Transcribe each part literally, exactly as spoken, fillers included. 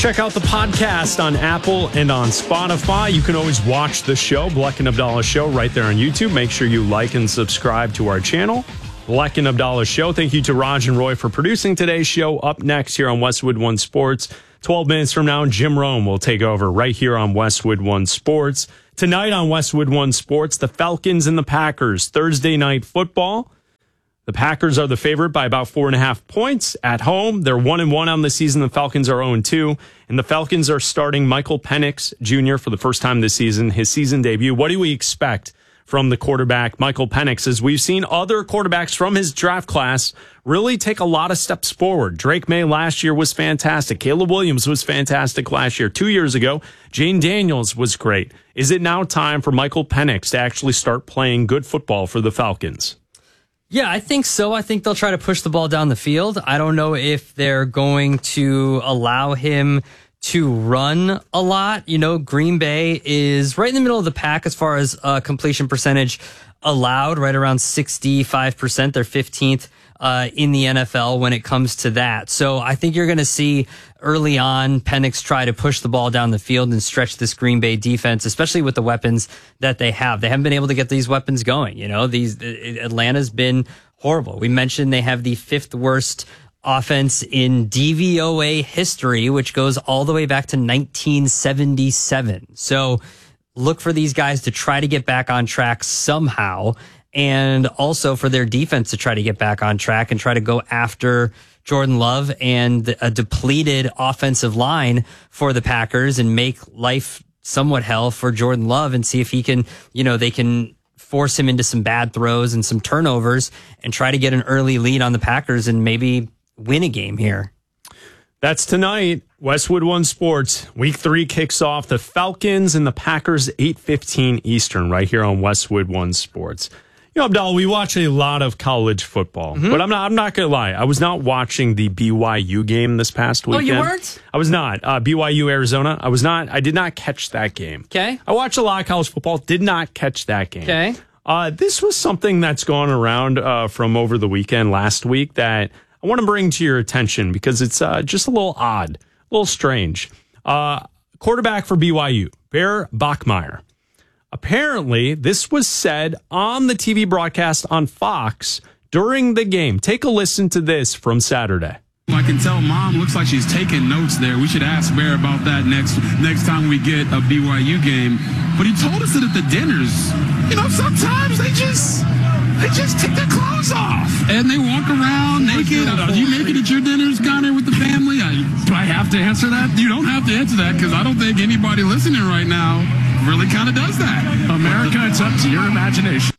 Check out the podcast on Apple and on Spotify. You can always watch the show, Bleck and Abdallah Show, right there on YouTube. Make sure you like and subscribe to our channel, Bleck and Abdallah Show. Thank you to Raj and Roy for producing today's show. Up next here on Westwood One Sports, twelve minutes from now, Jim Rome will take over right here on Westwood One Sports. Tonight on Westwood One Sports, the Falcons and the Packers, Thursday night football. The Packers are the favorite by about four and a half points at home. They're one and one on the season. The Falcons are zero and two, and the Falcons are starting Michael Penix Junior for the first time this season, his season debut. What do we expect from the quarterback, Michael Penix? As we've seen other quarterbacks from his draft class really take a lot of steps forward. Drake May last year was fantastic. Caleb Williams was fantastic last year. Two years ago, Jane Daniels was great. Is it now time for Michael Penix to actually start playing good football for the Falcons? Yeah, I think so. I think they'll try to push the ball down the field. I don't know if they're going to allow him to run a lot. You know, Green Bay is right in the middle of the pack as far as uh, completion percentage allowed, right around sixty-five percent. They're fifteenth uh, in the N F L when it comes to that. So I think you're going to see early on Penix try to push the ball down the field and stretch this Green Bay defense, especially with the weapons that they have. They haven't been able to get these weapons going. You know, these Atlanta's been horrible. We mentioned they have the fifth worst offense in D V O A history, which goes all the way back to nineteen seventy-seven. So look for these guys to try to get back on track somehow, and also for their defense to try to get back on track and try to go after Jordan Love and a depleted offensive line for the Packers and make life somewhat hell for Jordan Love and see if he can, you know, they can force him into some bad throws and some turnovers and try to get an early lead on the Packers and maybe win a game here. That's tonight. Westwood One Sports. Week three kicks off. The Falcons and the Packers, eight fifteen Eastern, right here on Westwood One Sports. You know, Abdallah, we watch a lot of college football, mm-hmm. but I'm not I'm not going to lie. I was not watching the B Y U game this past weekend. Oh, you weren't? I was not. Uh, B Y U, Arizona. I was not. I did not catch that game. Okay. I watch a lot of college football. Did not catch that game. Okay. Uh, this was something that's gone around uh, from over the weekend last week that I want to bring to your attention because it's uh, just a little odd, a little strange. Uh, quarterback for B Y U, Bear Bachmeier. Apparently, this was said on the T V broadcast on Fox during the game. Take a listen to this from Saturday. I can tell Mom looks like she's taking notes there. We should ask Bear about that next next time we get a B Y U game. But he told us that at the dinners, you know, sometimes they just they just take their clothes off and they walk around naked. Are you naked at your dinners, Connor, with the family? I, do I have to answer that? You don't have to answer that because I don't think anybody listening right now really kind of does that. America, it's up to your imagination.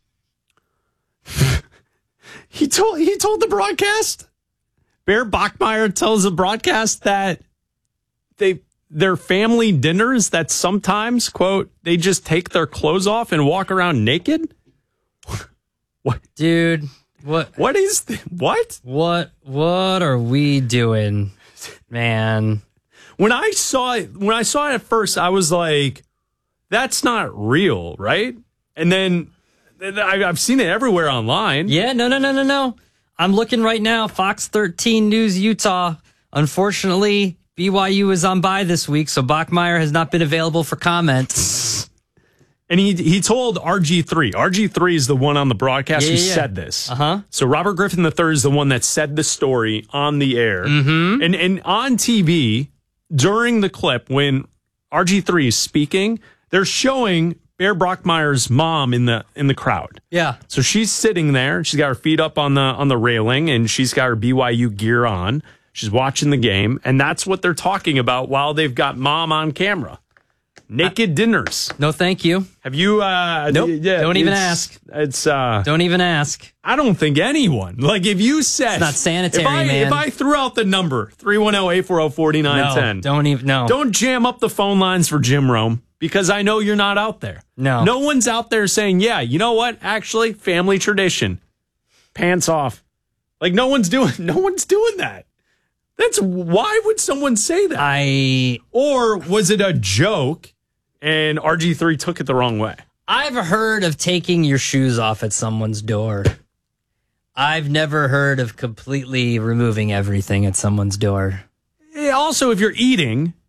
he told he told the broadcast. Bear Bachmeier tells the broadcast that they their family dinners that sometimes, quote, they just take their clothes off and walk around naked. What, dude? What? What is the, what? What? What are we doing, man? When I saw it, when I saw it at first, I was like, "That's not real, right?" And then I've seen it everywhere online. Yeah, no, no, no, no, no. I'm looking right now. Fox thirteen News Utah. Unfortunately, B Y U is on bye this week, so Bachmeier has not been available for comment. And he he told R G three. R G three is the one on the broadcast yeah, who yeah. said this. Uh-huh. So Robert Griffin the third is the one that said the story on the air. Mm-hmm. And, and on T V, during the clip, when R G three is speaking, they're showing Bear Bachmeier's mom in the in the crowd. Yeah. So she's sitting there. She's got her feet up on the on the railing, and she's got her B Y U gear on. She's watching the game, and that's what they're talking about while they've got mom on camera. Naked uh, dinners. No, thank you. Have you? Uh, nope. Yeah, don't even ask. It's. Uh, don't even ask. I don't think anyone. Like if you said it's not sanitary, if I, man. If I threw out the number three one zero, eight four zero, four nine one zero, no, don't even. No. Don't jam up the phone lines for Jim Rome because I know you're not out there. No. No one's out there saying, yeah, you know what? Actually, family tradition, pants off. Like no one's doing. No one's doing that. That's why would someone say that? I or was it a joke? And R G three took it the wrong way. I've heard of taking your shoes off at someone's door. I've never heard of completely removing everything at someone's door. Also, if you're eating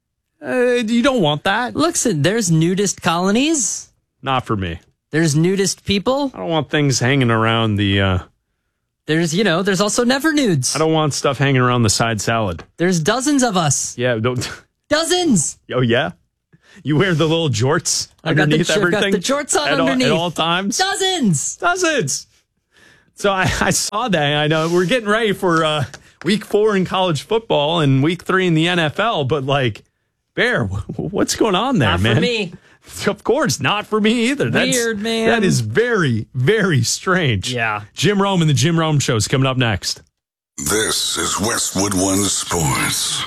Uh, you don't want that. Look, there's nudist colonies. Not for me. There's nudist people. I don't want things hanging around the... Uh, there's, you know, there's also never nudes. I don't want stuff hanging around the side salad. There's dozens of us. Yeah, don't... Dozens. Oh, yeah? You wear the little jorts underneath I got the, everything? Got the jorts on at underneath. All, at all times? Dozens. Dozens. So I, I saw that. I know we're getting ready for uh, week four in college football and week three in the N F L, but like, Bear, what's going on there, Not man? for me. Of course, not for me either. That's, Weird, man. That is very, very strange. Yeah. Jim Rome and the Jim Rome Show is coming up next. This is Westwood One Sports.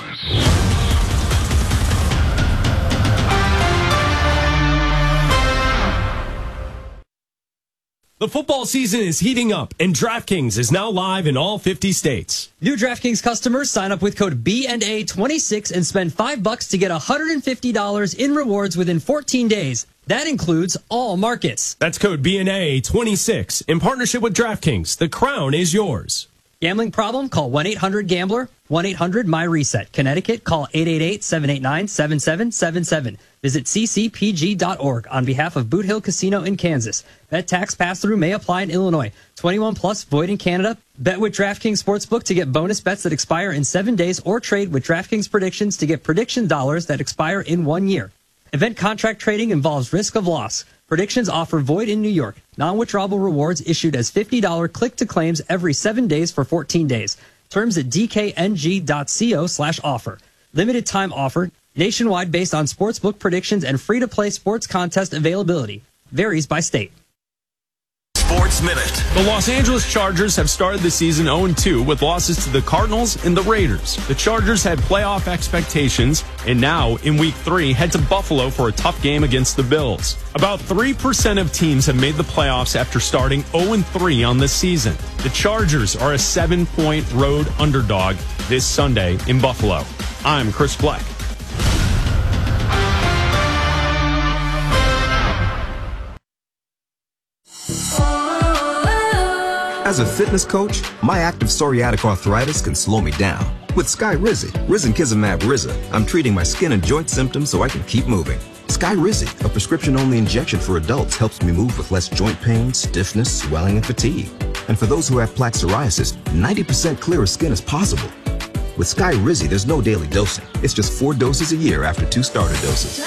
The football season is heating up, and DraftKings is now live in all fifty states. New DraftKings customers sign up with code B N A twenty-six and spend five bucks to get one hundred fifty dollars in rewards within fourteen days. That includes all markets. That's code B N A twenty-six. In partnership with DraftKings, the crown is yours. Gambling problem? Call one eight hundred gambler, one eight hundred my reset. Connecticut, call eight eight eight, seven eight nine, seven seven seven seven. Visit c c p g dot org on behalf of Boot Hill Casino in Kansas. Bet tax pass-through may apply in Illinois. twenty-one plus, void in Canada. Bet with DraftKings Sportsbook to get bonus bets that expire in seven days or trade with DraftKings Predictions to get prediction dollars that expire in one year. Event contract trading involves risk of loss. Predictions offer void in New York. Non-withdrawable rewards issued as fifty dollars click-to-claims every seven days for fourteen days. Terms at d k n g dot co slash offer. Limited time offer. Nationwide based on sportsbook predictions and free-to-play sports contest availability. Varies by state. Sports Minute. The Los Angeles Chargers have started the season oh and two with losses to the Cardinals and the Raiders. The Chargers had playoff expectations and now, in week three, head to Buffalo for a tough game against the Bills. About three percent of teams have made the playoffs after starting oh and three on this season. The Chargers are a seven-point road underdog this Sunday in Buffalo. I'm Chris Fleck. As a fitness coach, my active psoriatic arthritis can slow me down. With Skyrizi, Risankizumab Riza, I'm treating my skin and joint symptoms so I can keep moving. Skyrizi, a prescription-only injection for adults, helps me move with less joint pain, stiffness, swelling, and fatigue. And for those who have plaque psoriasis, ninety percent clearer skin is possible. With Skyrizi, there's no daily dosing. It's just four doses a year after two starter doses.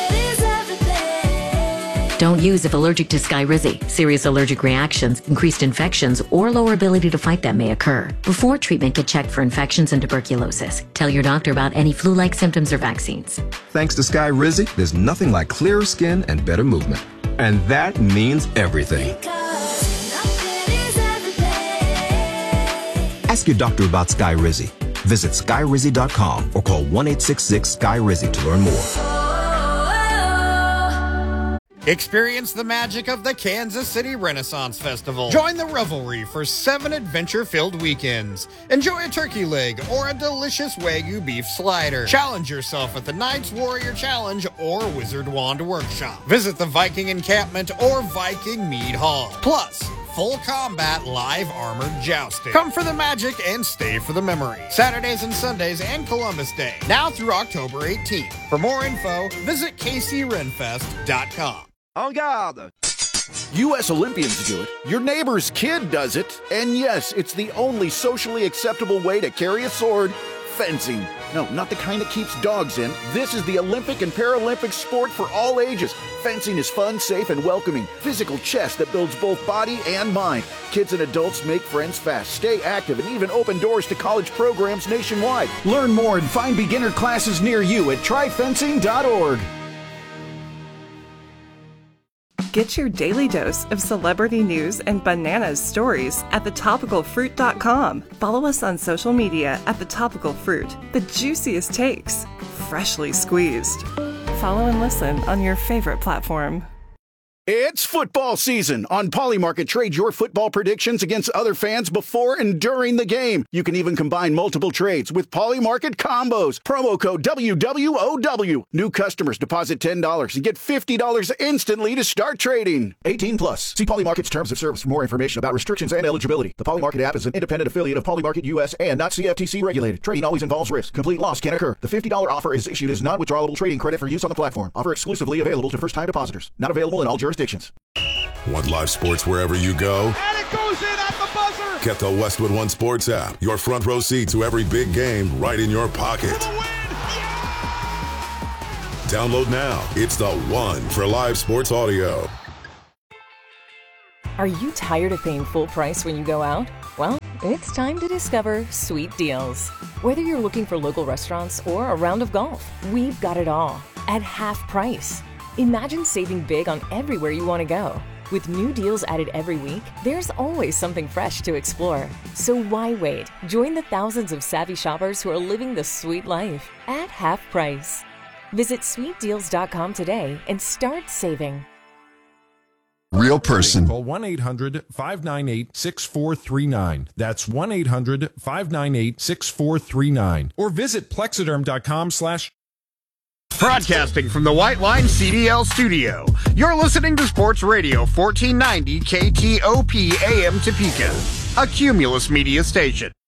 Don't use if allergic to Skyrizi. Serious allergic reactions, increased infections, or lower ability to fight them may occur. Before treatment, get checked for infections and tuberculosis. Tell your doctor about any flu-like symptoms or vaccines. Thanks to Skyrizi, there's nothing like clearer skin and better movement. And that means everything. Ask your doctor about Skyrizi. Visit skyrizi dot com or call one eight six six Sky Rizi to learn more. Experience the magic of the Kansas City Renaissance Festival. Join the revelry for seven adventure-filled weekends. Enjoy a turkey leg or a delicious Wagyu beef slider. Challenge yourself at the Knights Warrior Challenge or Wizard Wand Workshop. Visit the Viking Encampment or Viking Mead Hall. Plus, full combat live armored jousting. Come for the magic and stay for the memory. Saturdays and Sundays and Columbus Day. Now through October eighteenth. For more info, visit k c renfest dot com. En garde! U S Olympians do it, your neighbor's kid does it, and yes, it's the only socially acceptable way to carry a sword, fencing. No, not the kind that keeps dogs in. This is the Olympic and Paralympic sport for all ages. Fencing is fun, safe, and welcoming. Physical chess that builds both body and mind. Kids and adults make friends fast, stay active, and even open doors to college programs nationwide. Learn more and find beginner classes near you at try fencing dot org. Get your daily dose of celebrity news and bananas stories at the topical fruit dot com. Follow us on social media at The Topical Fruit. The juiciest takes, freshly squeezed. Follow and listen on your favorite platform. It's football season. On Polymarket, trade your football predictions against other fans before and during the game. You can even combine multiple trades with Polymarket combos. Promo code W W O W. New customers deposit ten dollars and get fifty dollars instantly to start trading. eighteen plus. See Polymarket's terms of service for more information about restrictions and eligibility. The Polymarket app is an independent affiliate of Polymarket U S and not C F T C regulated. Trading always involves risk. Complete loss can occur. The fifty dollars offer is issued as non-withdrawable trading credit for use on the platform. Offer exclusively available to first-time depositors. Not available in all jurisdictions. Want live sports wherever you go? And it goes in at the buzzer! Get the Westwood One Sports app. Your front row seat to every big game right in your pocket. Yeah! Download now. It's the one for live sports audio. Are you tired of paying full price when you go out? Well, it's time to discover Sweet Deals. Whether you're looking for local restaurants or a round of golf, we've got it all at half price. Imagine saving big on everywhere you want to go. With new deals added every week, there's always something fresh to explore. So why wait? Join the thousands of savvy shoppers who are living the sweet life at half price. Visit sweet deals dot com today and start saving. Real person. Call one eight hundred five nine eight six four three nine. That's one eight hundred five nine eight six four three nine. Or visit plexiderm dot com slash Broadcasting from the White Line C D L studio, you're listening to Sports Radio fourteen ninety K T O P A M Topeka, a Cumulus media station.